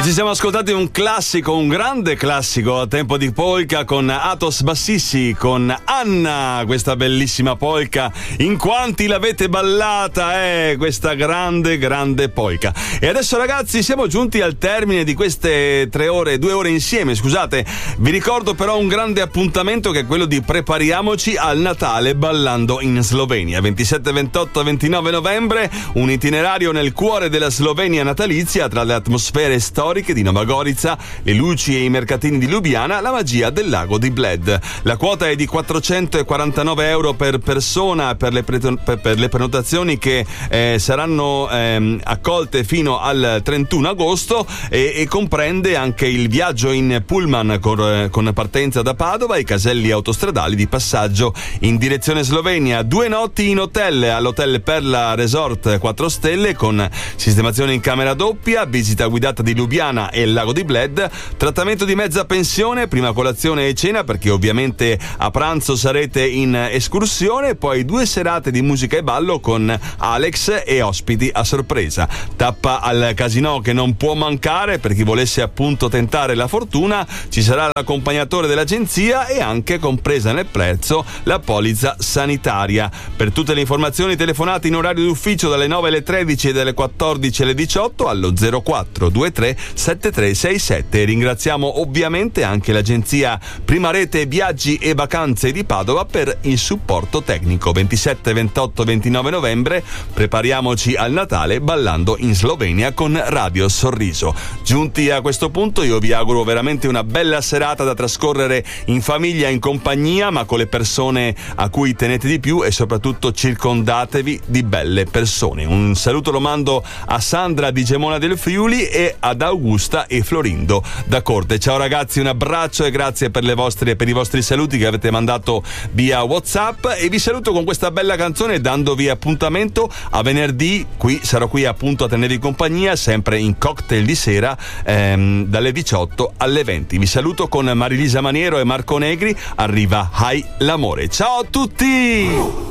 Ci siamo ascoltati un classico, un grande classico a tempo di polka con Athos Bassissi, con Anna, questa bellissima polka. In quanti l'avete ballata, questa grande polka. E adesso ragazzi siamo giunti al termine di queste 2 ore insieme, scusate. Vi ricordo però un grande appuntamento che è quello di Prepariamoci al Natale ballando in Slovenia. 27, 28, 29 novembre, un itinerario nel cuore della Slovenia natalizia tra le atmosfere storiche di Nova Gorica, le luci e i mercatini di Lubiana, la magia del lago di Bled. La quota è di 449 euro per persona per le prenotazioni che saranno accolte fino al 31 agosto e comprende anche il viaggio in pullman con partenza da Padova e i caselli autostradali di passaggio in direzione Slovenia. 2 notti in hotel all'Hotel Perla Resort 4 stelle con sistemazione in camera doppia, visita guidata di Lubiana e il lago di Bled, trattamento di mezza pensione, prima colazione e cena perché ovviamente a pranzo sarete in escursione, poi 2 serate di musica e ballo con Alex e ospiti a sorpresa. Tappa al casino che non può mancare per chi volesse appunto tentare la fortuna, ci sarà l'accompagnatore dell'agenzia e anche compresa nel prezzo la polizza sanitaria. Per tutte le informazioni telefonate in orario d'ufficio dalle 9 alle 13 e dalle 14 alle 18 allo 0423 7367. Ringraziamo ovviamente anche l'agenzia Prima Rete Viaggi e Vacanze di Padova per il supporto tecnico. 27, 28, 29 novembre prepariamoci al Natale ballando in Slovenia con Radio Sorriso. Giunti a questo punto io vi auguro veramente una bella serata da trascorrere in famiglia, in compagnia, ma con le persone a cui tenete di più e soprattutto circondatevi di belle persone. Un saluto lo mando a Sandra di Gemona del Friuli e ad Augusta e Florindo da Corte. Ciao ragazzi, un abbraccio e grazie per i vostri saluti che avete mandato via WhatsApp e vi saluto con questa bella canzone dandovi appuntamento a venerdì. Sarò qui appunto a tenervi compagnia sempre in cocktail di sera dalle 18 alle 20. Vi saluto con Marilisa Maniero e Marco Negri. Arriva Hai l'amore. Ciao a tutti!